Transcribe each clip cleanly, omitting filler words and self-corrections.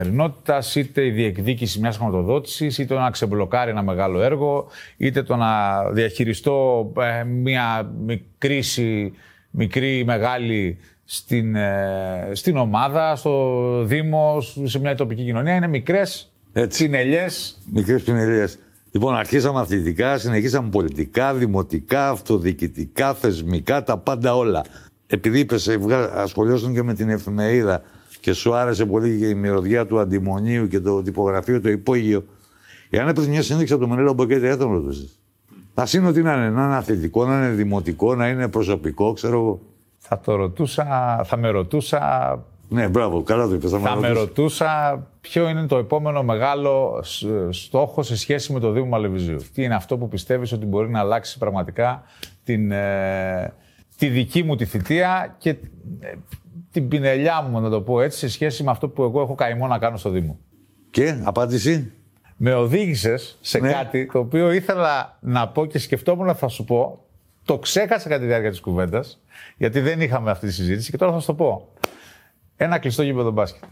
καθημερινότητας, είτε η διεκδίκηση μιας χρηματοδότησης, είτε το να ξεμπλοκάρει ένα μεγάλο έργο, είτε το να διαχειριστώ μια μικρή ή μεγάλη στην ομάδα, στο Δήμο, σε μια τοπική κοινωνία. Είναι μικρές πινελιές. Μικρές πινελιές. Λοιπόν, αρχίσαμε αθλητικά, συνεχίσαμε πολιτικά, δημοτικά, αυτοδιοικητικά, θεσμικά, τα πάντα όλα. Επειδή είπες, ασχολιώσουν και με την εφημερίδα και σου άρεσε πολύ και η μυρωδιά του αντιμονίου και το τυπογραφείο, το υπόγειο. Εάν έπρεπε μια συνέντευξη από το Μενέλο Μποκέτη, δεν τον ρωτήσεις. Ας είναι ότι να είναι αθλητικό, να είναι δημοτικό, να είναι προσωπικό, ξέρω εγώ. Θα με ρωτούσα. Ναι, μπράβο, καλά το είπες. Θα με ρωτούσα ποιο είναι το επόμενο μεγάλο στόχο σε σχέση με το Δήμο Μαλεβιζίου. Τι είναι αυτό που πιστεύεις ότι μπορεί να αλλάξει πραγματικά τη δική μου τη θητεία και την πινελιά μου, να το πω έτσι, σε σχέση με αυτό που εγώ έχω καημό να κάνω στο Δήμο. Και, απάντηση. Με οδήγησες σε κάτι το οποίο ήθελα να πω και σκεφτόμουν να θα σου πω. Το ξέχασα κατά τη διάρκεια της κουβέντας, γιατί δεν είχαμε αυτή τη συζήτηση και τώρα θα σου το πω. Ένα κλειστό γήπεδο μπάσκετ.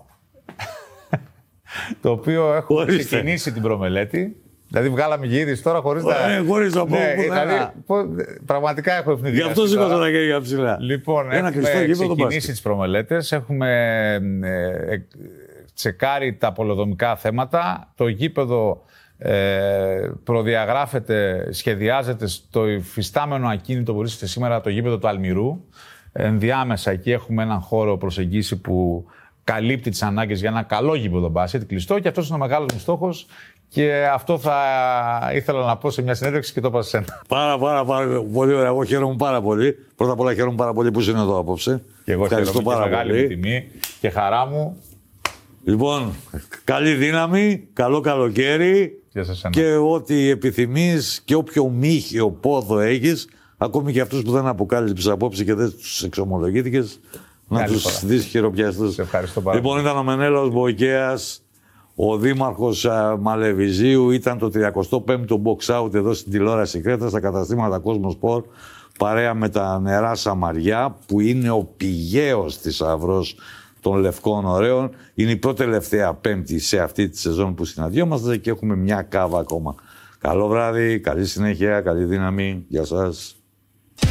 το οποίο έχω ξεκινήσει την προμελέτη. Δηλαδή, βγάλαμε και είδηση τώρα χωρίς να πω. Δηλαδή, πραγματικά έχω ευνηδιαστεί. Γι' αυτό σήκωσα τα χέρια ψηλά. Λοιπόν, έχουμε ξεκινήσει τις προμελέτες. Έχουμε τσεκάρει τα πολεοδομικά θέματα. Το γήπεδο προδιαγράφεται, σχεδιάζεται στο υφιστάμενο ακίνητο που βρίσκεται σήμερα, το γήπεδο του Αλμυρού. Ενδιάμεσα εκεί έχουμε έναν χώρο προσεγγίσει που καλύπτει τις ανάγκες για ένα καλό γήπεδο μπάσκετ, κλειστό, και αυτός είναι ο μεγάλος μου στόχος. Και αυτό θα ήθελα να πω σε μια συνέντευξη και το είπα σε σένα. Πάρα πολύ ωραία. Εγώ χαίρομαι πάρα πολύ. Πρώτα απ' όλα χαίρομαι πάρα πολύ που είσαι εδώ απόψε. Και εγώ ευχαριστώ πάρα πολύ. Μεγάλη μου τιμή και χαρά μου. Λοιπόν, καλή δύναμη, καλό καλοκαίρι και ό,τι επιθυμείς και όποιο μύχιο πόδο έχεις, ακόμη και αυτούς που δεν αποκάλυψες απόψε και δεν τους εξομολογήθηκες, να τους δεις χειροπιαστούς. Σε ευχαριστώ πάρα πολύ. Λοιπόν, ήταν ο Μενέλος Μποϊκέας, ο Δήμαρχος Μαλεβιζίου, ήταν το 35ο box out εδώ στην τηλεόραση Κρέτας, στα καταστήματα Cosmosport, παρέα με τα νερά Σαμαριά, που είναι ο πηγαίος θησαυρός των Λευκών Ωραίων. Είναι η πρώτη τελευταία Πέμπτη σε αυτή τη σεζόν που συναντιόμαστε και έχουμε μια κάβα ακόμα. Καλό βράδυ, καλή συνέχεια, καλή δύναμη. Γεια σας.